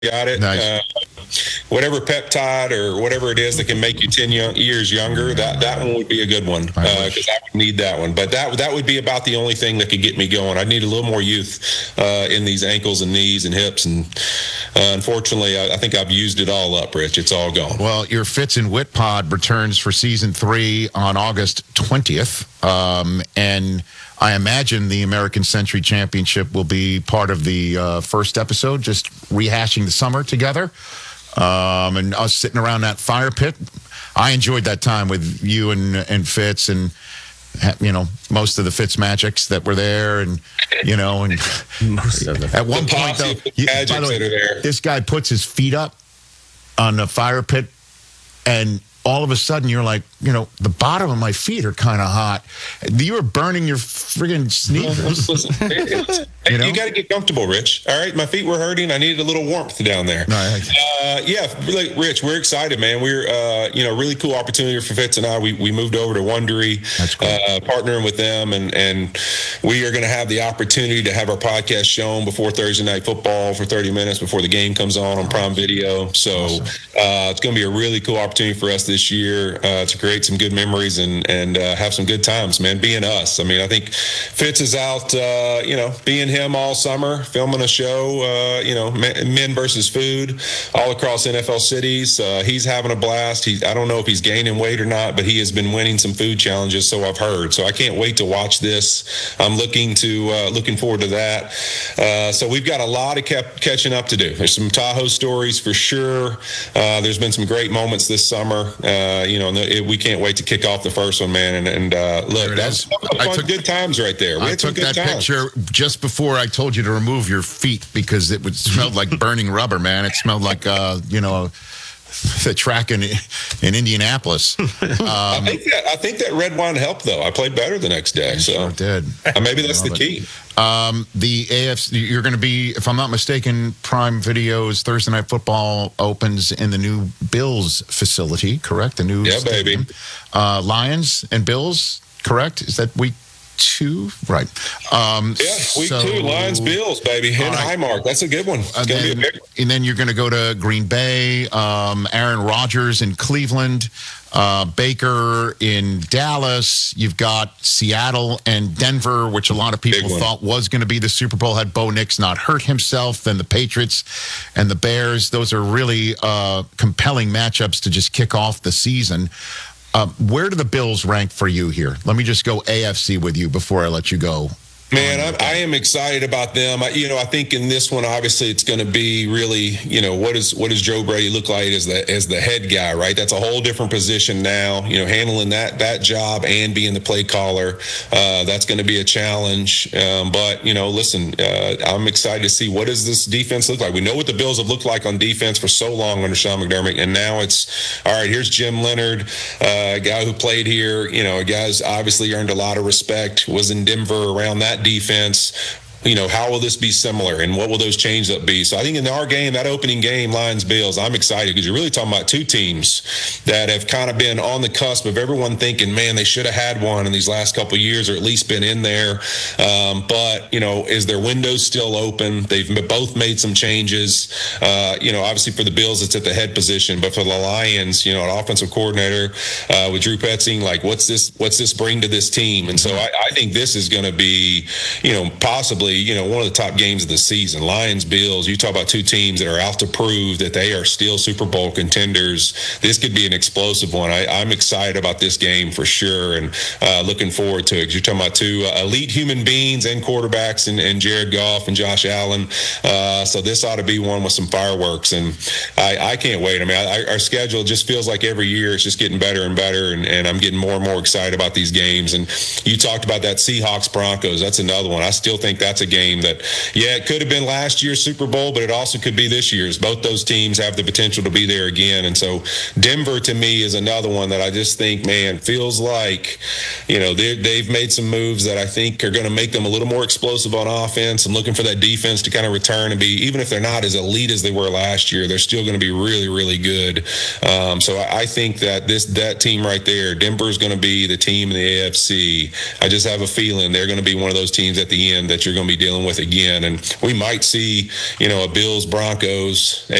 got it. Nice. Whatever peptide or whatever it is that can make you 10 years younger, that one would be a good one, because I would need that one. But that would be about the only thing that could get me going. I need a little more youth in these ankles and knees and hips, and unfortunately, I think I've used it all up, Rich. It's all gone. Well, your Fitz and Wit pod returns for season 3 on August 20th, and I imagine the American Century Championship will be part of the first episode, just rehashing the summer together, and us sitting around that fire pit. I enjoyed that time with you and Fitz, and most of the Fitz magics that were there, and and most of at one point though, by the way, this guy puts his feet up on the fire pit, and all of a sudden you're like, the bottom of my feet are kind of hot. You were burning your friggin' sneakers. Listen, you got to get comfortable, Rich. All right, my feet were hurting. I needed a little warmth down there. Rich, we're excited, man. We're really cool opportunity for Fitz and I. We moved over to Wondery, partnering with them, and we are going to have the opportunity to have our podcast shown before Thursday Night Football for 30 minutes before the game comes on Prime Video. So it's going to be a really cool opportunity for us this year to create some good memories and have some good times, man, being us. I mean, I think Fitz is out, being him all summer, filming a show, Men versus Food all across NFL cities. He's having a blast. I don't know if he's gaining weight or not, but he has been winning some food challenges, so I've heard. So I can't wait to watch this. I'm looking forward to that. So we've got a lot of catching up to do. There's some Tahoe stories for sure. There's been some great moments this summer. We can't wait to kick off the first one, man. And look, that's good times right there. I took that picture just before I told you to remove your feet because it smelled like burning rubber, man. It smelled like, the track in Indianapolis. I think that red wine helped, though. I played better the next day. So sure did. Maybe that's the key. The AFC, you're going to be, if I'm not mistaken, Prime Video's Thursday Night Football opens in the new Bills facility, correct? The new stadium. Baby. Lions and Bills, correct? Is that week 2? Right. Week 2, Lions, Bills, baby. And Highmark. That's a good one. And then you're going to go to Green Bay, Aaron Rodgers in Cleveland, Baker in Dallas. You've got Seattle and Denver, which a lot of people thought was going to be the Super Bowl had Bo Nix not hurt himself. Then the Patriots and the Bears. Those are really compelling matchups to just kick off the season. Where do the Bills rank for you here? Let me just go AFC with you before I let you go. Man, I am excited about them. I think in this one, obviously, it's going to be really, what does Joe Brady look like as the head guy, right? That's a whole different position now. Handling that job and being the play caller, that's going to be a challenge. But listen, I'm excited to see what does this defense look like. We know what the Bills have looked like on defense for so long under Sean McDermott, and now it's all right. Here's Jim Leonard, a guy who played here. A guy who's obviously earned a lot of respect. Was in Denver around that defense. How will this be similar and what will those changes up be? So I think in our game, that opening game, Lions-Bills, I'm excited because you're really talking about two teams that have kind of been on the cusp of everyone thinking, man, they should have had one in these last couple of years or at least been in there. But is their window still open? They've both made some changes. Obviously for the Bills, it's at the head position, but for the Lions, an offensive coordinator with Drew Petzing, like what's this bring to this team? And so I think this is going to be, possibly, one of the top games of the season. Lions, Bills, you talk about two teams that are out to prove that they are still Super Bowl contenders. This could be an explosive one. I'm excited about this game for sure and looking forward to it. 'Cause you're talking about two elite human beings and quarterbacks and Jared Goff and Josh Allen. So this ought to be one with some fireworks. And I can't wait. I mean, our schedule just feels like every year it's just getting better and better. And I'm getting more and more excited about these games. And you talked about that Seahawks-Broncos. That's another one. I still think that's a game that, it could have been last year's Super Bowl, but it also could be this year's. Both those teams have the potential to be there again. And so Denver, to me, is another one that I just think, man, feels like, they've made some moves that I think are going to make them a little more explosive on offense and looking for that defense to kind of return and be, even if they're not as elite as they were last year, they're still going to be really, really good. So I think that that team right there, Denver is going to be the team in the AFC. I just have a feeling they're going to be one of those teams at the end that you're going to be dealing with again. And we might see, a Bills Broncos